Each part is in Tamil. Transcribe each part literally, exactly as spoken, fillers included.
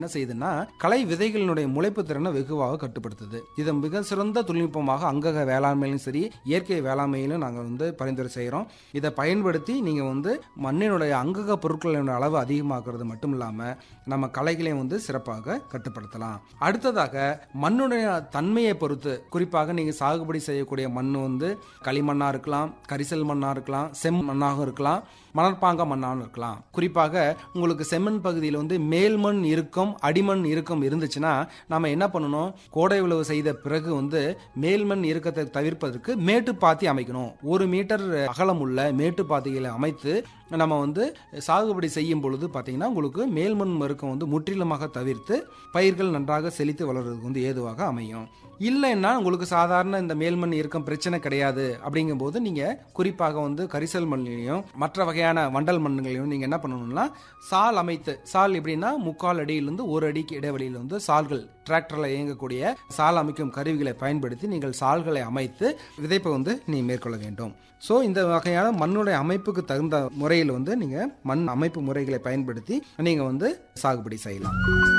என்ன செய்யுதுன்னா களை விதைகளினுடைய முளைப்பு திறனை வெகுவாக கட்டுப்படுத்துது. இதை மிக சிறந்த தொழில்நுட்பமாக அங்கக வேளாண்மையிலும் சரி இயற்கை வேளாண்மையிலும் நாங்கள் வந்து பரிந்துரை செய்கிறோம். இதை பயன்படுத்தி நீங்கள் வந்து மண்ணினுடைய அங்கக பொருட்களினுடைய அளவு அதிகமாக்குறது மட்டும் இல்லாமல் நம்ம களைகளையும் வந்து சிறப்பாக கட்டுப்படுத்தலாம். அடுத்ததாக மண்ணுடைய தன்மையை பொறுத்து குறிப்பாக நீங்கள் சாகுபடி செய்யக்கூடிய மண் வந்து களிமண்ணாக இருக்கலாம், கரிசல் மண்ணாக இருக்கலாம், செம் மண்ணாக இருக்கலாம், மணற்பாங்க மண்ணாகவும் இருக்கலாம். குறிப்பாக உங்களுக்கு செம்மண் பகுதியில் வந்து மேல்மண் இருக்கும் அடிமண் இருக்கும் இருந்துச்சுன்னா நம்ம என்ன பண்ணணும், கோடை உழவு செய்த பிறகு வந்து மேல்மண் இறுக்கத்தை தவிர்ப்பதற்கு மேட்டுப்பாத்தி அமைக்கணும். ஒரு மீட்டர் அகலம் உள்ள மேட்டுப்பாத்திகளை அமைத்து நம்ம வந்து சாகுபடி செய்யும் பொழுது பார்த்தீங்கன்னா உங்களுக்கு மேல்மண் மறுக்கம் வந்து முற்றிலுமாக தவிர்த்து பயிர்கள் நன்றாக செழித்து வளர்றதுக்கு வந்து ஏதுவாக அமையும். இல்லைன்னா உங்களுக்கு சாதாரண இந்த மேல்மண் இருக்கும் பிரச்சனை கிடையாது அப்படிங்கும்போது நீங்கள் குறிப்பாக வந்து கரிசல் மண்ணிலையும் மற்ற வகையான வண்டல் மண்ணுகளையும் நீங்கள் என்ன பண்ணணும்னா சால் அமைத்து, சால் எப்படின்னா முக்கால் அடியிலிருந்து ஒரு அடிக்கு இடைவெளியில் வந்து சால்கள் டிராக்டரில் இயங்கக்கூடிய சால் அமைக்கும் கருவிகளை பயன்படுத்தி நீங்கள் சால்களை அமைத்து விதைப்பை வந்து நீ மேற்கொள்ள வேண்டும். ஸோ இந்த வகையான மண்ணுடைய அமைப்புக்கு தகுந்த முறையில் வந்து நீங்கள் மண் அமைப்பு முறைகளை பயன்படுத்தி நீங்கள் வந்து சாகுபடி செய்யலாம்.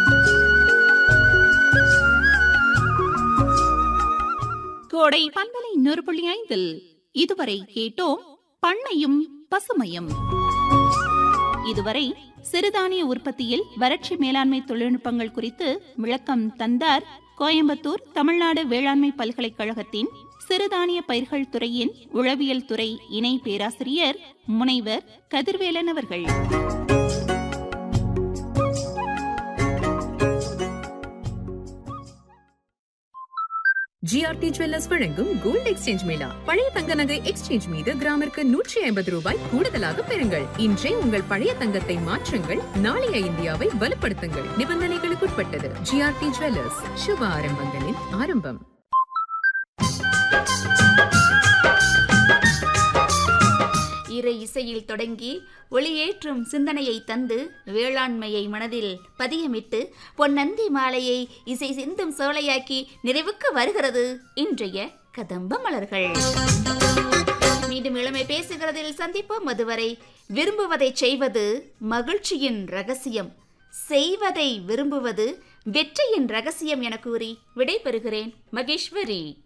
கோடை பண்பலை நூறு புள்ளி ஐந்தில் இதுவரை கேட்டோம் பண்ணையும் பசுமையும். இதுவரை சிறுதானிய உற்பத்தியில் வறட்சி மேலாண்மை தொழில்நுட்பங்கள் குறித்து விளக்கம் தந்தார் கோயம்புத்தூர் தமிழ்நாடு வேளாண்மை பல்கலைக்கழகத்தின் சிறுதானிய பயிர்கள் துறையின் உளவியல் துறை இணை பேராசிரியர் முனைவர் கதிர்வேலன் அவர்கள். ஜிஆர்டி ஜுவல்லர்ஸ் வழங்கும் கோல்ட் எக்ஸ்சேஞ்ச் மேளா. பழைய தங்க நகை எக்ஸ்சேஞ்ச் மீது கிராமிற்கு நூற்றி ஐம்பது ரூபாய் கூடுதலாக பெறுங்கள். இன்றே உங்கள் பழைய தங்கத்தை மாற்றுங்கள், நாளைய இந்தியாவை வலுப்படுத்துங்கள். நிபந்தனைகளுக்குட்பட்டது. ஜிஆர்டி ஜுவல்லர்ஸ், சுப ஆரம்பங்களின் ஆரம்பம். இறை இசையில் தொடங்கி ஒளியேற்றும் சிந்தனையை தந்து வேளாண்மையை மனதில் பதியமிட்டு பொன்னந்தி மாலையை இசை சிந்தும் சோலையாக்கி நிறைவுக்கு வருகிறது இன்றைய கதம்ப மலர்கள். மீண்டும் இளமை பேசுகிறதில் சந்திப்போம். அதுவரை விரும்புவதை செய்வது மகிழ்ச்சியின் ரகசியம், செய்வதை விரும்புவது வெற்றியின் ரகசியம் என கூறி விடை பெறுகிறேன். மகேஸ்வரி.